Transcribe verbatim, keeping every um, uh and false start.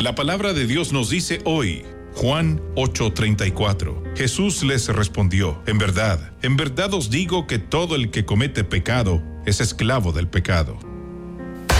La palabra de Dios nos dice hoy, Juan ocho treinta y cuatro. Jesús les respondió, en verdad, en verdad os digo que todo el que comete pecado es esclavo del pecado.